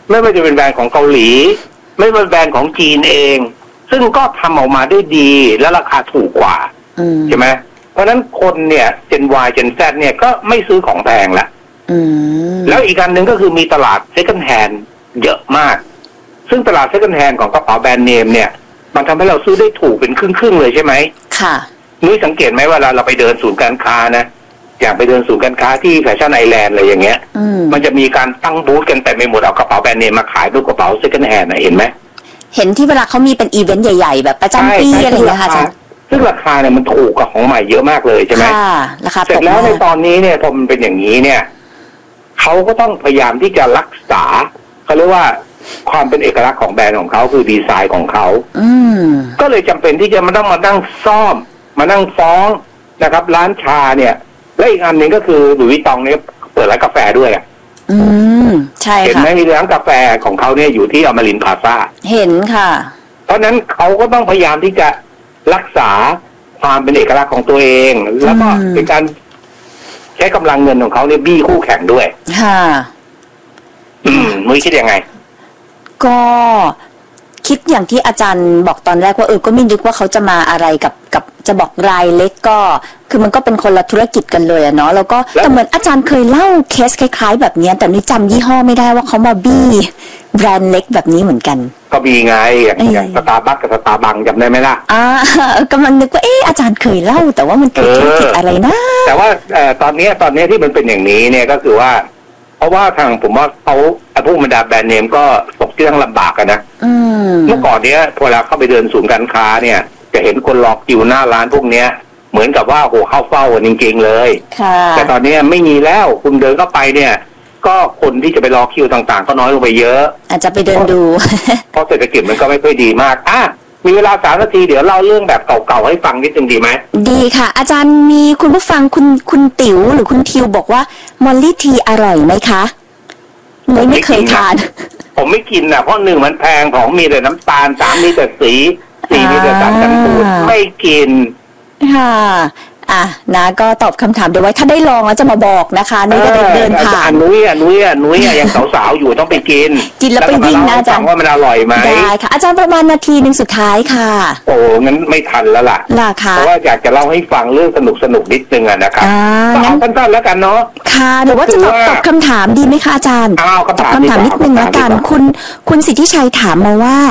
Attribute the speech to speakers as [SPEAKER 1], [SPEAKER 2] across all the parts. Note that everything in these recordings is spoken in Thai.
[SPEAKER 1] ไม่ว่าจะเป็นแบรนด์ของเกาหลีไม่ว่าแบรนด์ของจีนเองซึ่งก็ทำออกมาได้ดีและราคาถูกกว่าใช่ไหมเพราะฉะนั้นคนเนี่ย Gen Y Gen Z เนี่ยก็ไม่ซื้อของแพงละแล้วอีกอันหนึ่งก็คือมีตลาด Second Hand เยอะมากซึ่งตลาด Second Hand ของกระเป๋าแบรนด์เนมเนี่ยมันทำให้เราซื้อได้ถูกเป็นครึ่งๆเลยใช่ไหมค่ะนุ้ยสังเกตไหมว่าเราไปเดินศูนย์การค้านะอย่างไปเดินศูนย์การค้าที่แฟชั่นไอแลนด์อะไรอย่างเงี้ยมันจะมีการตั้งบูธกันแต่ไม่หมดเอากระเป๋าแบรนด์เนมมาขายด้วยกระเป๋า Second Hand นะเห็นไหมเห็นที่เวลาเขามีเป็นอีเวนต์ใหญ่ๆแบบประจำปีอะไรอย่างเงี้ยค่ะซึ่งราคาเนี่ยมันถูกกับของใหม่เยอะมากเลยใช่ไหมราคาเสร็จแล้วในตอนนี้เนี่ยพอมันเป็นอย่างนี้เนี่ยเขาก็ต้องพยายามที่จะรักษาเขาเรียกว่าความเป็นเอกลักษณ์ของแบรนด์ของเขาคือดีไซน์ของเขาก็เลยจำเป็นที่จะมาต้องมานั่งซ่อมมานั่งฟ้องนะครับร้านชาเนี่ยและอีกอันหนึ่งก็คือหลุยส์วิตตองเนี่ยเปิดร้านกาแฟด้วยใช่ค่ะเห็นไหมมีร้านกาแฟของเขาเนี่ยอยู่ที่อมรินทร์พลาซ่าเห็นค่ะเพราะนั้นเขาก็ต้องพยายามที่จะรักษาความเป็นเอกลักษณ์ของตัวเองแล้วก็เป็นการใช้กำลังเงินของเขาเนี่ยบี้คู่แข่งด้วยค่ะมุ้ยคิดยังไงก็คิดอย่างที่อาจารย์บอกตอนแรกว่าก็ไม่นึกว่าเขาจะมาอะไรกับจะบอกรายเล็กก็คือมันก็เป็นคนละธุรกิจกันเลยเนาะแล้วก็แต่เหมือนอาจารย์เคยเล่าเคสคล้ายๆแบบนี้แต่นี่จำยี่ห้อไม่ได้ว่าเขามาบี้แบรนด์เล็กแบบนี้เหมือนกันก็มีไงอย่างสตาร์บัคกับสตาร์บัคจำได้ไหมล่ะกำลังนึกว่าอาจารย์เคยเล่าแต่ว่ามันคือธุรกิจอะไรนะแต่ว่าตอนนี้ที่มันเป็นอย่างนี้เนี่ยก็คือว่าเพราะว่าทางผมว่าเขาพวกบรรดาแบรนด์เนมก็ตกที่ทั้งลำบากกันนะเมื่อก่อนเนี้ยพอเราเข้าไปเดินศูนย์การค้าเนี่ยจะเห็นคนรอคิวหน้าร้านพวกเนี้ยเหมือนกับว่าเข้าเฝ้าจริงๆเลยแต่ตอนนี้ไม่มีแล้วคุณเดินเข้าไปเนี่ยก็คนที่จะไปรอคิวต่างๆก็น้อยลงไปเยอะอาจจะไปเดินดูเพราะเศรษฐกิจมันก็ไม่ค่อยดีมากมีเวลา3 นาทีเดี๋ยวเล่าเรื่องแบบเก่าๆให้ฟังนิดนึงดีไหมดีค่ะอาจารย์มีคุณผู้ฟังคุณติ๋วหรือคุณทิวบอกว่ามอลลี่ทีอร่อยไหมคะไม่เคยทานผมไม่กินเพราะ1มันแพง2มีแต่น้ำตาล3มีแต่สี4มีแต่สารกันบูดไม่กินค่ะนะก็ตอบคำถามเดี๋ยวไว้ถ้าได้ลองแล้วจะมาบอกนะคะนุ้ยก็เดินผ่านนุ้ยยังสาวๆอยู่ต้องไปกินแล้วไปวิ่งนะอาจารย์ว่ามันอร่อยไหมได้ค่ะอาจารย์ประมาณนาทีนึงสุดท้ายค่ะโอ้งั้นไม่ทันแล้วล่ะเพราะว่าอยากจะเล่าให้ฟังเรื่องสนุกนิดนึงนะครับงั้นสั้นๆแล้วกันเนาะค่ะหรือว่าจะตอบคำถามดีไหมคะอาจารย์ตอบคำถามนิดนึงแล้วกันคุณสิทธิชัยถามมาว่า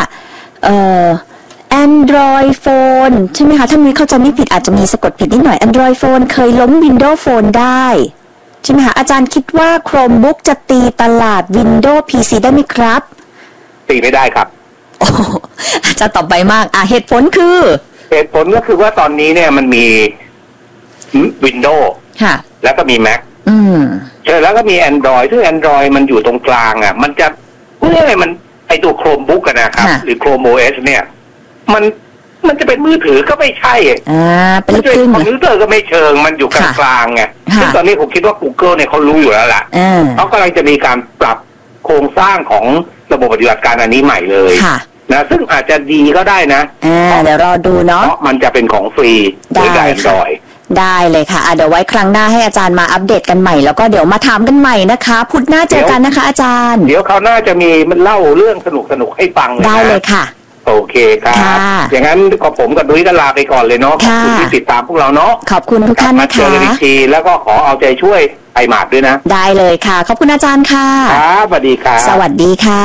[SPEAKER 1] Android Phone ใช่ไหมคะถ้ามีเข้าใจไม่ผิดอาจจะมีสะกดผิดนิดหน่อย Android Phone เคยล้ม Windows Phone ได้ใช่ไหมคะอาจารย์คิดว่า Chromebook จะตีตลาด Windows PC ได้ไหมครับตีไม่ได้ครับอาจารย์ตอบไปมากเหตุผลก็คือว่าตอนนี้เนี่ยมันมี Windows ค่ะแล้วก็มี Mac ใช่แล้วก็มี Android ซึ่ง Android มันอยู่ตรงกลางมันจะเรียกอะไรมันไอตัว Chromebook นะครับหรือ Chrome OS เนี่ยมันจะเป็นมือถือก็ไม่ใช่มันจะเป็นคอมพิวเตอร์ก็ไม่เชิงมันอยู่กลางๆไงซึ่งตอนนี้ผมคิดว่า Google เนี่ยเขารู้อยู่แล้วล่ะเขากำลังจะมีการปรับโครงสร้างของระบบปฏิบัติการอันนี้ใหม่เลยนะซึ่งอาจจะดีก็ได้นะเดี๋ยวรอดูเนาะเพราะมันจะเป็นของฟรีด้วยกันได้เลยค่ะเดี๋ยวไว้ครั้งหน้าให้อาจารย์มาอัปเดตกันใหม่แล้วก็เดี๋ยวมาถามกันใหม่นะคะพุธหน้าเจอกันนะคะอาจารย์เดี๋ยวคราวหน้าจะมีมันเล่าเรื่องสนุกให้ฟังได้เลยค่ะโอเคครับอย่างนั้นผมกับนุ้ยก็ลาไปก่อนเลยเนาะขอบคุณที่ติดตามพวกเราเนาะขอบคุณทุกท่านนะคะเจอกันอีกทีแล้วก็ขอเอาใจช่วยไอหมาดด้วยนะได้เลยค่ะขอบคุณอาจารย์ค่ะครับสวัสดีค่ะสวัสดีค่ะ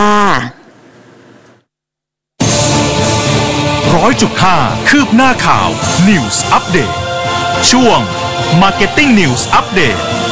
[SPEAKER 2] 100.5 คืบหน้าข่าว News Update ช่วง Marketing News Update